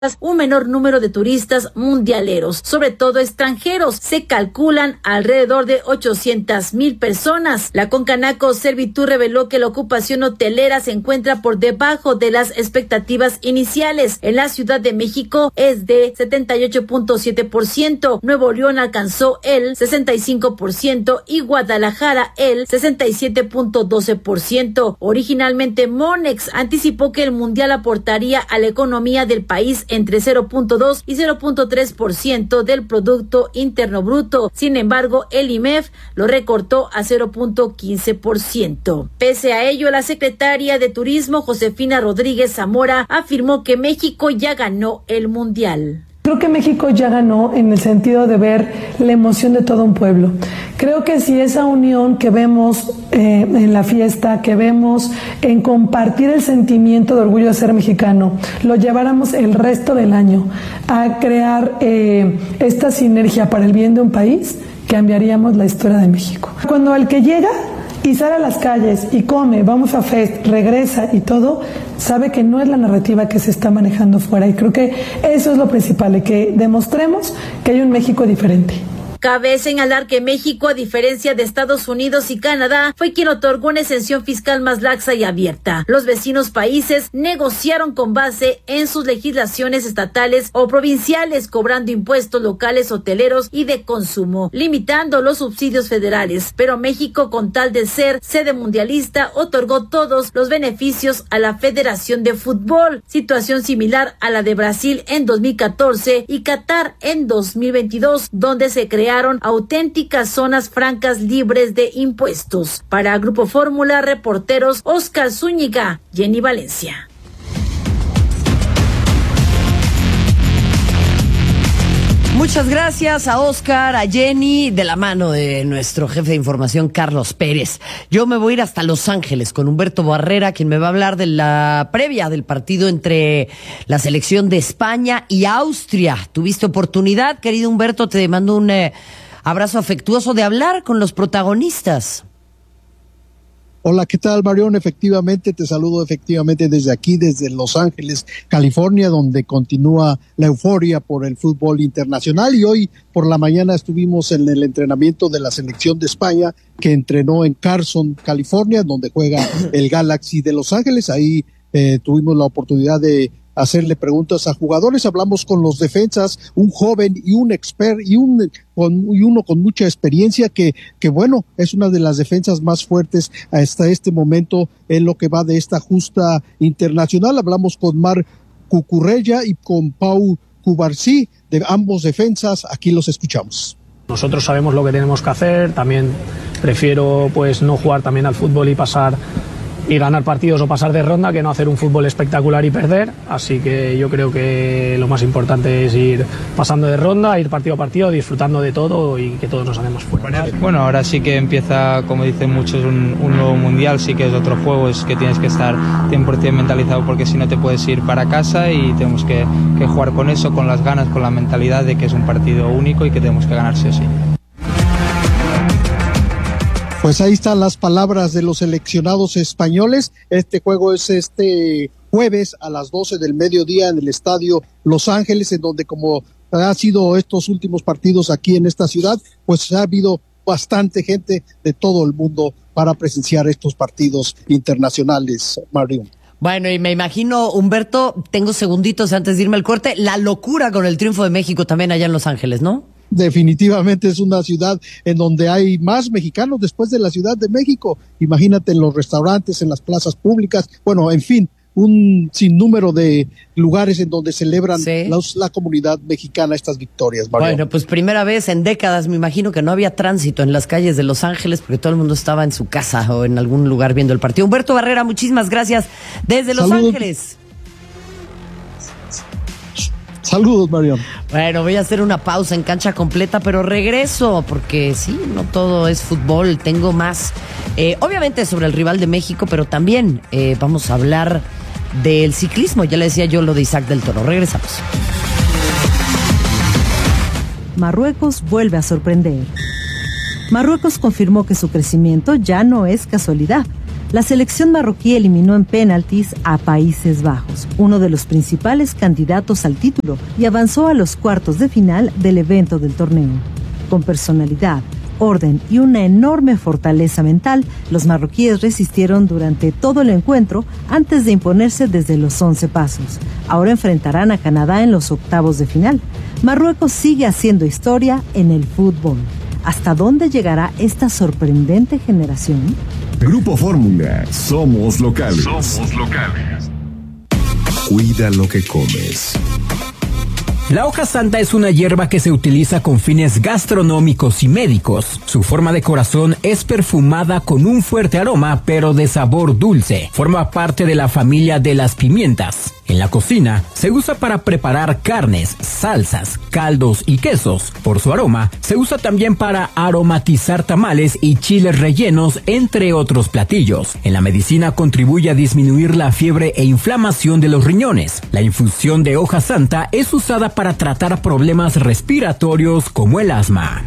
un menor número de turistas mundialeros, sobre todo extranjeros. Se calculan alrededor de 800,000 personas. La Concanaco Servitur reveló que la ocupación hotelera se encuentra por debajo de las expectativas iniciales. En la Ciudad de México es de 78.7%, Nuevo León alcanzó el 65% y Guadalajara el 67.12%. Originalmente Monex anticipó que el mundial aportaría a la economía del país entre 0.2 y 0.3% del Producto Interno Bruto. Sin embargo, el IMEF lo recortó a 0.15%. Pese a ello, la secretaria de Turismo, Josefina Rodríguez Zamora, afirmó que México ya ganó el mundial. Creo que México ya ganó en el sentido de ver la emoción de todo un pueblo. Creo que si esa unión que vemos en la fiesta, que vemos en compartir el sentimiento de orgullo de ser mexicano, lo lleváramos el resto del año a crear esta sinergia para el bien de un país, cambiaríamos la historia de México. Cuando el que llega y sale a las calles y come, vamos a fest, regresa y todo, sabe que no es la narrativa que se está manejando fuera, y creo que eso es lo principal, que demostremos que hay un México diferente. Cabe señalar que México, a diferencia de Estados Unidos y Canadá, fue quien otorgó una exención fiscal más laxa y abierta. Los vecinos países negociaron con base en sus legislaciones estatales o provinciales, cobrando impuestos locales, hoteleros y de consumo, limitando los subsidios federales. Pero México, con tal de ser sede mundialista, otorgó todos los beneficios a la Federación de Fútbol, situación similar a la de Brasil en 2014 y Qatar en 2022, donde se crearon auténticas zonas francas libres de impuestos. Para Grupo Fórmula, reporteros Oscar Zúñiga, Jenny Valencia. Muchas gracias a Oscar, a Jenny, de la mano de nuestro jefe de información, Carlos Pérez. Yo me voy a ir hasta Los Ángeles con Humberto Barrera, quien me va a hablar de la previa del partido entre la selección de España y Austria. ¿Tuviste oportunidad, querido Humberto? Te mando un abrazo afectuoso de hablar con los protagonistas. Hola, ¿qué tal, Marión? Efectivamente, te saludo desde aquí, desde Los Ángeles, California, donde continúa la euforia por el fútbol internacional, y hoy por la mañana estuvimos en el entrenamiento de la selección de España, que entrenó en Carson, California, donde juega el Galaxy de Los Ángeles. Ahí tuvimos la oportunidad de hacerle preguntas a jugadores. Hablamos con los defensas, un joven y un expert y uno con mucha experiencia que bueno, es una de las defensas más fuertes hasta este momento en lo que va de esta justa internacional. Hablamos con Marc Cucurella y con Pau Cubarsí, de ambos defensas. Aquí los escuchamos. Nosotros sabemos lo que tenemos que hacer. También prefiero pues no jugar también al fútbol y ganar partidos o pasar de ronda, que no hacer un fútbol espectacular y perder. Así que yo creo que lo más importante es ir pasando de ronda, ir partido a partido, disfrutando de todo y que todos nos hacemos fuertes. Bueno, ahora sí que empieza, como dicen muchos, un nuevo mundial. Sí que es otro juego, es que tienes que estar 100% mentalizado, porque si no te puedes ir para casa, y tenemos que jugar con eso, con las ganas, con la mentalidad de que es un partido único y que tenemos que ganar sí o sí. Pues ahí están las palabras de los seleccionados españoles. Este juego es este jueves a las 12 del mediodía en el estadio Los Ángeles, en donde, como ha sido estos últimos partidos aquí en esta ciudad, pues ha habido bastante gente de todo el mundo para presenciar estos partidos internacionales, Mario. Bueno, y me imagino, Humberto, tengo segunditos antes de irme al corte, la locura con el triunfo de México también allá en Los Ángeles, ¿no? Definitivamente es una ciudad en donde hay más mexicanos después de la Ciudad de México. Imagínate, en los restaurantes, en las plazas públicas, bueno, en fin, un sinnúmero de lugares en donde celebran la comunidad mexicana estas victorias, Mario. Bueno, pues primera vez en décadas, me imagino que no había tránsito en las calles de Los Ángeles, porque todo el mundo estaba en su casa o en algún lugar viendo el partido. Humberto Barrera, muchísimas gracias desde Los Ángeles. Saludos, Marión. Bueno, voy a hacer una pausa en Cancha Completa, pero regreso, porque sí, no todo es fútbol, tengo más. Obviamente sobre el rival de México, pero también vamos a hablar del ciclismo. Ya le decía yo lo de Isaac del Toro. Regresamos. Marruecos vuelve a sorprender. Marruecos confirmó que su crecimiento ya no es casualidad. La selección marroquí eliminó en penaltis a Países Bajos, uno de los principales candidatos al título, y avanzó a los cuartos de final del evento del torneo. Con personalidad, orden y una enorme fortaleza mental, los marroquíes resistieron durante todo el encuentro antes de imponerse desde los 11 pasos. Ahora enfrentarán a Canadá en los octavos de final. Marruecos sigue haciendo historia en el fútbol. ¿Hasta dónde llegará esta sorprendente generación? Grupo Fórmula, somos locales. Somos locales. Cuida lo que comes. La hoja santa es una hierba que se utiliza con fines gastronómicos y médicos. Su forma de corazón es perfumada con un fuerte aroma, pero de sabor dulce. Forma parte de la familia de las pimientas. En la cocina se usa para preparar carnes, salsas, caldos y quesos. Por su aroma, se usa también para aromatizar tamales y chiles rellenos, entre otros platillos. En la medicina contribuye a disminuir la fiebre e inflamación de los riñones. La infusión de hoja santa es usada para tratar problemas respiratorios como el asma.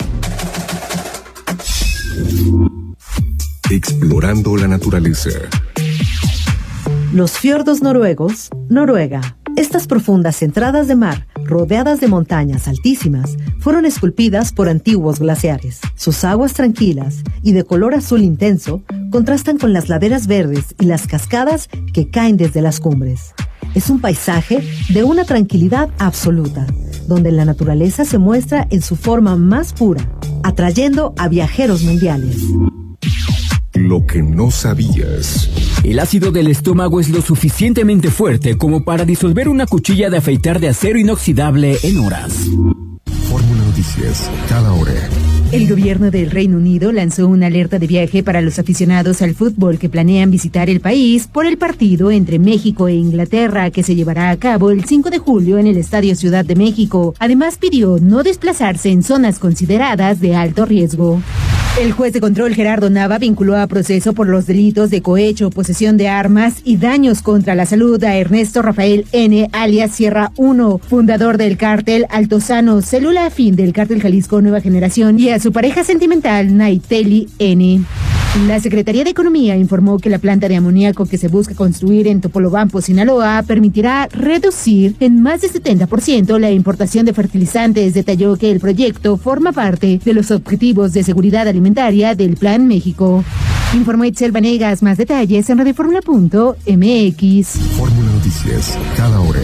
Explorando la naturaleza. Los fiordos noruegos, Noruega. Estas profundas entradas de mar, rodeadas de montañas altísimas, fueron esculpidas por antiguos glaciares. Sus aguas tranquilas y de color azul intenso contrastan con las laderas verdes y las cascadas que caen desde las cumbres. Es un paisaje de una tranquilidad absoluta, donde la naturaleza se muestra en su forma más pura, atrayendo a viajeros mundiales. Lo que no sabías. El ácido del estómago es lo suficientemente fuerte como para disolver una cuchilla de afeitar de acero inoxidable en horas. Fórmula Noticias, cada hora. El gobierno del Reino Unido lanzó una alerta de viaje para los aficionados al fútbol que planean visitar el país por el partido entre México e Inglaterra que se llevará a cabo el 5 de julio en el Estadio Ciudad de México. Además pidió no desplazarse en zonas consideradas de alto riesgo. El juez de control Gerardo Nava vinculó a proceso por los delitos de cohecho, posesión de armas y daños contra la salud a Ernesto Rafael N., alias Sierra 1, fundador del cártel Altozano, célula afín del cártel Jalisco Nueva Generación, y a su pareja sentimental Naiteli N. La Secretaría de Economía informó que la planta de amoníaco que se busca construir en Topolobampo, Sinaloa, permitirá reducir en más de 70% la importación de fertilizantes. Detalló que el proyecto forma parte de los objetivos de seguridad alimentaria del Plan México. Informó Itzel Vanegas. Más detalles en radioformula.mx. Fórmula Noticias, cada hora.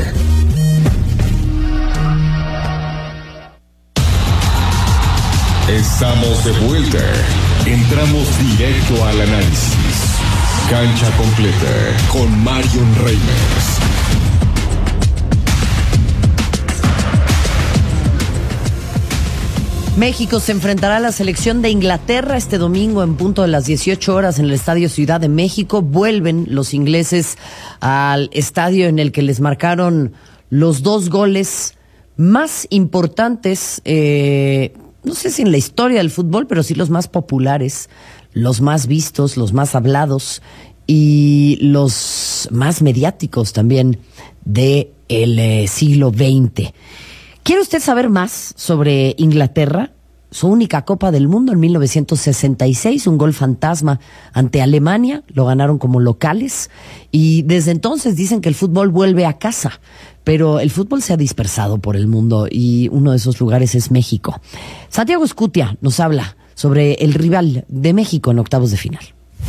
Estamos de vuelta. Entramos directo al análisis. Cancha completa con Marion Reimers. México se enfrentará a la selección de Inglaterra este domingo en punto de las 18 horas en el Estadio Ciudad de México. Vuelven los ingleses al estadio en el que les marcaron los 2 goles más importantes, no sé si en la historia del fútbol, pero sí los más populares, los más vistos, los más hablados y los más mediáticos también del siglo XX. ¿Quiere usted saber más sobre Inglaterra? Su única Copa del Mundo en 1966, un gol fantasma ante Alemania, lo ganaron como locales y desde entonces dicen que el fútbol vuelve a casa, pero el fútbol se ha dispersado por el mundo y uno de esos lugares es México. Santiago Escutia nos habla sobre el rival de México en octavos de final.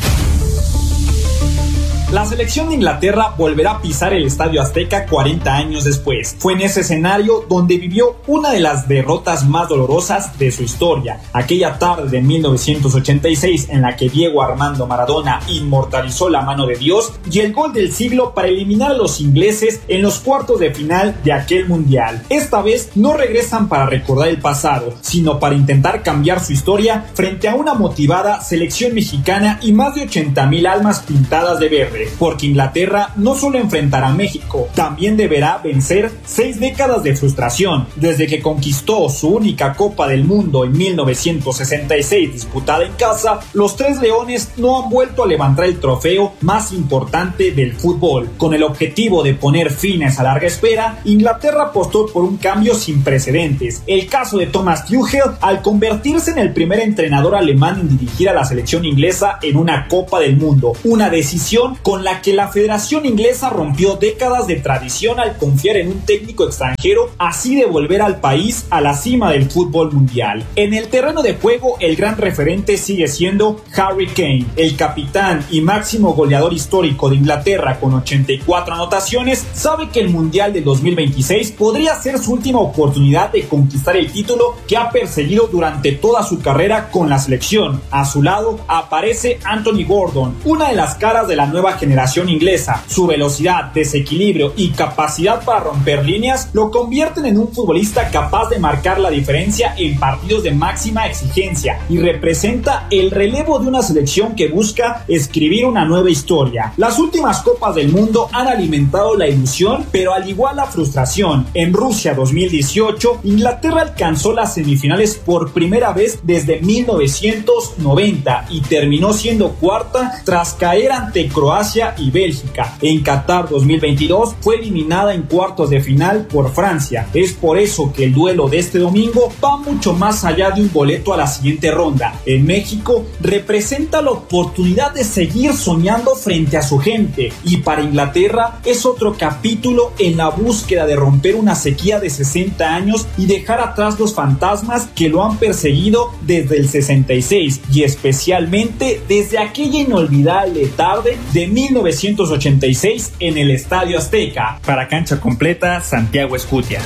La selección de Inglaterra volverá a pisar el Estadio Azteca 40 años después. Fue en ese escenario donde vivió una de las derrotas más dolorosas de su historia. Aquella tarde de 1986 en la que Diego Armando Maradona inmortalizó la mano de Dios y el gol del siglo para eliminar a los ingleses en los cuartos de final de aquel mundial. Esta vez no regresan para recordar el pasado, sino para intentar cambiar su historia frente a una motivada selección mexicana y más de 80,000 almas pintadas de verde. pierde, porque Inglaterra no solo enfrentará a México, también deberá vencer 6 décadas de frustración. Desde que conquistó su única Copa del Mundo en 1966 disputada en casa, los Tres Leones no han vuelto a levantar el trofeo más importante del fútbol. Con el objetivo de poner fin a esa larga espera, Inglaterra apostó por un cambio sin precedentes. El caso de Thomas Tuchel, al convertirse en el primer entrenador alemán en dirigir a la selección inglesa en una Copa del Mundo, una decisión con la que la Federación Inglesa rompió décadas de tradición al confiar en un técnico extranjero, así de volver al país a la cima del fútbol mundial. En el terreno de juego, el gran referente sigue siendo Harry Kane, el capitán y máximo goleador histórico de Inglaterra con 84 anotaciones. Sabe que el Mundial del 2026 podría ser su última oportunidad de conquistar el título que ha perseguido durante toda su carrera con la selección. A su lado aparece Anthony Gordon, una de las caras de la nueva generación inglesa. Su velocidad, desequilibrio y capacidad para romper líneas lo convierten en un futbolista capaz de marcar la diferencia en partidos de máxima exigencia y representa el relevo de una selección que busca escribir una nueva historia. Las últimas Copas del Mundo han alimentado la ilusión, pero al igual la frustración. En Rusia 2018, Inglaterra alcanzó las semifinales por primera vez desde 1990 y terminó siendo cuarta tras caer ante Croacia y Bélgica. En Qatar 2022 fue eliminada en cuartos de final por Francia. Es por eso que el duelo de este domingo va mucho más allá de un boleto a la siguiente ronda. En México representa la oportunidad de seguir soñando frente a su gente, y para Inglaterra es otro capítulo en la búsqueda de romper una sequía de 60 años y dejar atrás los fantasmas que lo han perseguido desde el 66 y especialmente desde aquella inolvidable tarde de 1986 en el Estadio Azteca. Para Cancha Completa, Santiago Escutia.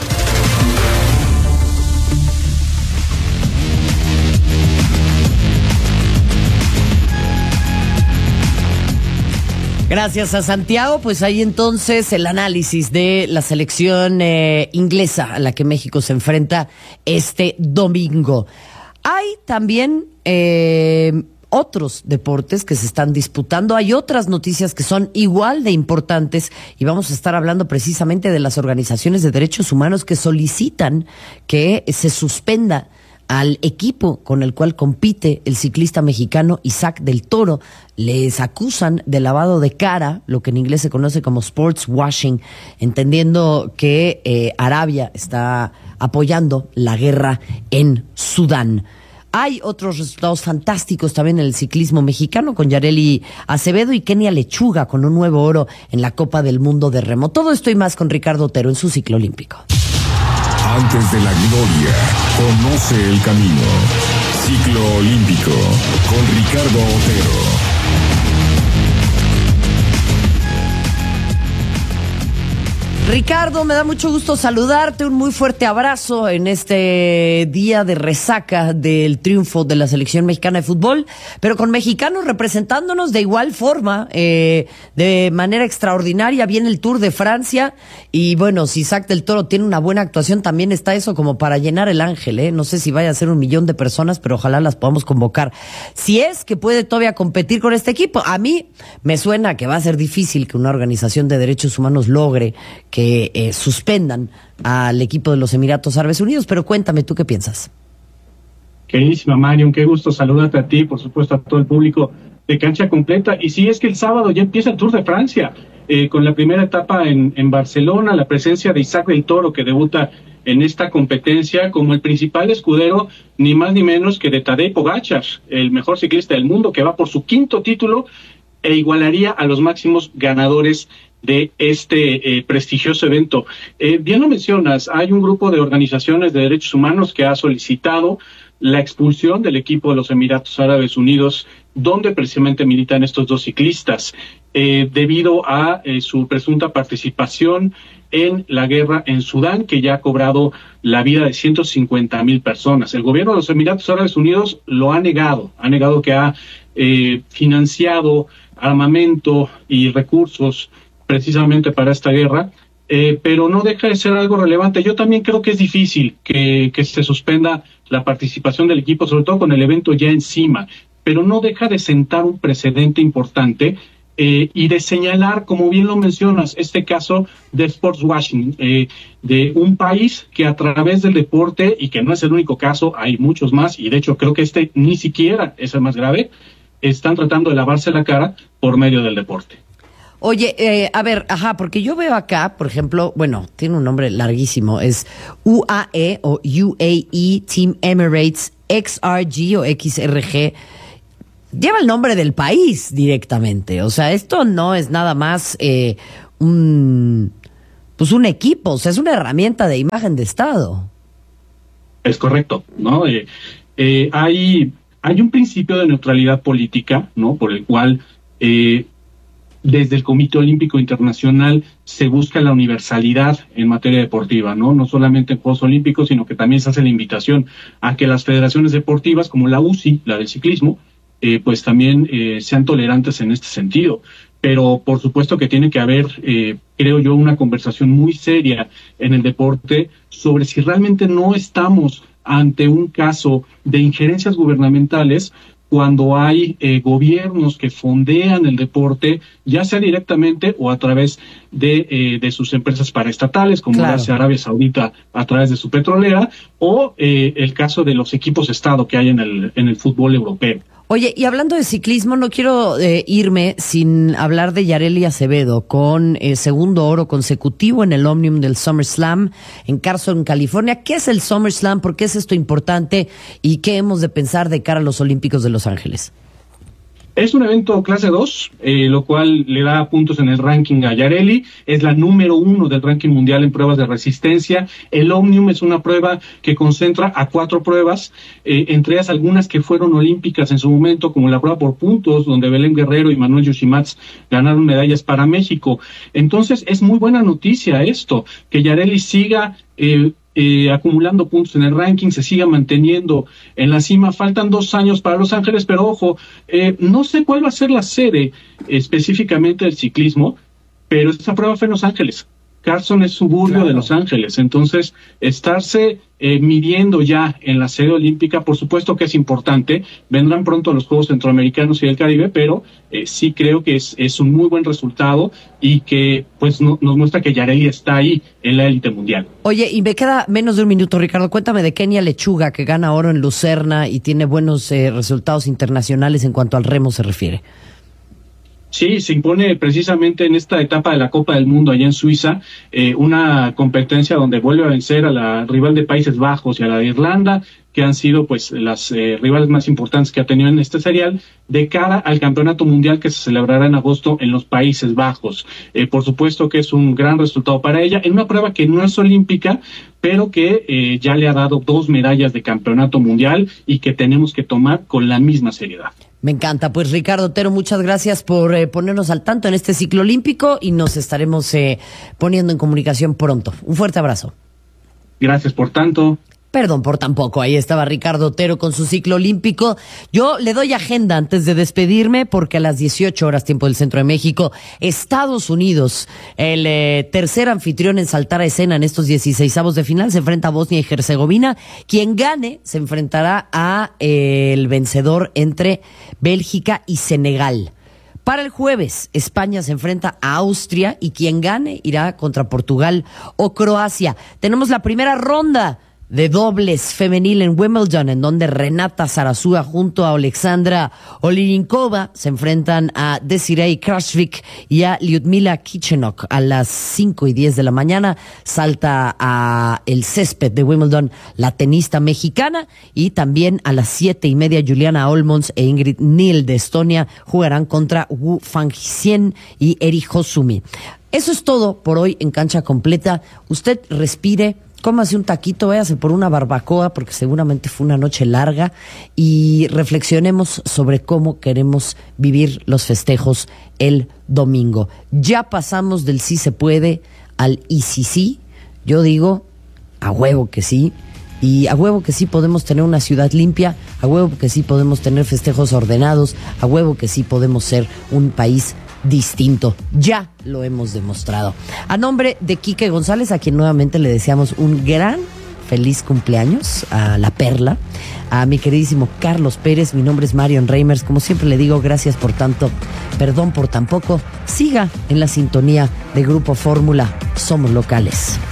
Gracias a Santiago. Pues ahí entonces el análisis de la selección inglesa a la que México se enfrenta este domingo. Hay también otros deportes que se están disputando. Hay otras noticias que son igual de importantes y vamos a estar hablando precisamente de las organizaciones de derechos humanos que solicitan que se suspenda al equipo con el cual compite el ciclista mexicano Isaac del Toro. Les acusan de lavado de cara, lo que en inglés se conoce como sports washing, entendiendo que Arabia está apoyando la guerra en Sudán. Hay otros resultados fantásticos también en el ciclismo mexicano, con Yareli Acevedo y Kenia Lechuga con un nuevo oro en la Copa del Mundo de Remo. Todo esto y más con Ricardo Otero en su ciclo olímpico. Antes de la gloria, conoce el camino. Ciclo olímpico con Ricardo Otero. Ricardo, me da mucho gusto saludarte, un muy fuerte abrazo en este día de resaca del triunfo de la selección mexicana de fútbol, pero con mexicanos representándonos de igual forma, de manera extraordinaria. Viene el Tour de Francia y bueno, si Isaac del Toro tiene una buena actuación, también está eso como para llenar el Ángel, No sé si vaya a ser 1 millón de personas, pero ojalá las podamos convocar. Si es que puede todavía competir con este equipo, a mí me suena que va a ser difícil que una organización de derechos humanos logre que suspendan al equipo de los Emiratos Árabes Unidos, pero cuéntame, ¿tú qué piensas? Queridísima Marion, qué gusto saludarte a ti, por supuesto a todo el público de Cancha Completa. Y sí, es que el sábado ya empieza el Tour de Francia, con la primera etapa en Barcelona, la presencia de Isaac del Toro, que debuta en esta competencia como el principal escudero, ni más ni menos que de Tadej Pogačar, el mejor ciclista del mundo, que va por su 5º título e igualaría a los máximos ganadores de este prestigioso evento. Bien lo mencionas, hay un grupo de organizaciones de derechos humanos que ha solicitado la expulsión del equipo de los Emiratos Árabes Unidos, donde precisamente militan estos 2 ciclistas, debido a su presunta participación en la guerra en Sudán, que ya ha cobrado la vida de 150,000 personas. El gobierno de los Emiratos Árabes Unidos lo ha negado que ha financiado armamento y recursos precisamente para esta guerra, pero no deja de ser algo relevante. Yo también creo que es difícil que se suspenda la participación del equipo, sobre todo con el evento ya encima, pero no deja de sentar un precedente importante y de señalar, como bien lo mencionas, este caso de sports washing, de un país que a través del deporte, y que no es el único caso, hay muchos más, y de hecho creo que este ni siquiera es el más grave, están tratando de lavarse la cara por medio del deporte. Oye, a ver, porque yo veo acá, por ejemplo, bueno, tiene un nombre larguísimo, es UAE o UAE Team Emirates XRG o XRG. Lleva el nombre del país directamente. O sea, esto no es nada más un equipo, o sea, es una herramienta de imagen de Estado. Es correcto, ¿no? Hay un principio de neutralidad política, ¿no? Por el cual desde el Comité Olímpico Internacional se busca la universalidad en materia deportiva, ¿no? No solamente en Juegos Olímpicos, sino que también se hace la invitación a que las federaciones deportivas, como la UCI, la del ciclismo, pues también sean tolerantes en este sentido. Pero por supuesto que tiene que haber, creo yo, una conversación muy seria en el deporte sobre si realmente no estamos ante un caso de injerencias gubernamentales cuando hay gobiernos que fondean el deporte, ya sea directamente o a través de sus empresas paraestatales, como lo hace Arabia Saudita a través de su petrolera, o el caso de los equipos Estado que hay en el fútbol europeo. Oye, y hablando de ciclismo, no quiero irme sin hablar de Yareli Acevedo, con segundo oro consecutivo en el Omnium del SummerSlam en Carson, California. ¿Qué es el SummerSlam? ¿Por qué es esto importante? ¿Y qué hemos de pensar de cara a los Olímpicos de Los Ángeles? Es un evento clase 2, lo cual le da puntos en el ranking a Yareli. Es la número 1 del ranking mundial en pruebas de resistencia. El Omnium es una prueba que concentra a 4 pruebas, entre ellas algunas que fueron olímpicas en su momento, como la prueba por puntos, donde Belén Guerrero y Manuel Yoshimatsu ganaron medallas para México. Entonces, es muy buena noticia esto, que Yareli siga acumulando puntos en el ranking, se siga manteniendo en la cima. Faltan 2 años para Los Ángeles, pero ojo, no sé cuál va a ser la sede específicamente del ciclismo, pero esta prueba fue en Los Ángeles. Carson es suburbio de Los Ángeles, entonces estarse midiendo ya en la sede olímpica, por supuesto que es importante. Vendrán pronto los Juegos Centroamericanos y del Caribe, pero sí creo que es un muy buen resultado y que pues nos muestra que Yareli está ahí en la élite mundial. Oye, y me queda menos de un minuto, Ricardo. Cuéntame de Kenia Lechuga, que gana oro en Lucerna y tiene buenos resultados internacionales en cuanto al remo se refiere. Sí, se impone precisamente en esta etapa de la Copa del Mundo allá en Suiza, una competencia donde vuelve a vencer a la rival de Países Bajos y a la de Irlanda, que han sido pues las rivales más importantes que ha tenido en este serial, de cara al Campeonato Mundial que se celebrará en agosto en los Países Bajos. Por supuesto que es un gran resultado para ella, en una prueba que no es olímpica, pero que ya le ha dado 2 medallas de Campeonato Mundial y que tenemos que tomar con la misma seriedad. Me encanta. Pues Ricardo Otero, muchas gracias por ponernos al tanto en este ciclo olímpico y nos estaremos poniendo en comunicación pronto. Un fuerte abrazo. Gracias por tanto. Perdón por tampoco. Ahí estaba Ricardo Otero con su ciclo olímpico. Yo le doy agenda antes de despedirme porque a las 18 horas tiempo del Centro de México, Estados Unidos, el tercer anfitrión en saltar a escena en estos 16avos de final, se enfrenta a Bosnia y Herzegovina. Quien gane se enfrentará a el vencedor entre Bélgica y Senegal. Para el jueves, España se enfrenta a Austria y quien gane irá contra Portugal o Croacia. Tenemos la primera ronda de dobles femenil en Wimbledon, en donde Renata Zarazúa junto a Alexandra Olirinkova se enfrentan a Desiree Krashvik y a Lyudmila Kichenok. A las 5:10 de la mañana salta a el césped de Wimbledon la tenista mexicana, y también a las 7:30 Juliana Olmos e Ingrid Neal de Estonia jugarán contra Wu Fangxian y Eri Hosumi. Eso es todo por hoy en Cancha Completa. Usted respire, cómase un taquito, véase por una barbacoa, porque seguramente fue una noche larga, y reflexionemos sobre cómo queremos vivir los festejos el domingo. Ya pasamos del sí se puede al y sí. Yo digo, a huevo que sí. Y a huevo que sí podemos tener una ciudad limpia, a huevo que sí podemos tener festejos ordenados, a huevo que sí podemos ser un país distinto. Ya lo hemos demostrado. A nombre de Quique González, a quien nuevamente le deseamos un gran feliz cumpleaños a la Perla, a mi queridísimo Carlos Pérez. Mi nombre es Marion Reimers. Como siempre le digo, gracias por tanto, perdón por tan poco. Siga en la sintonía de Grupo Fórmula. Somos locales.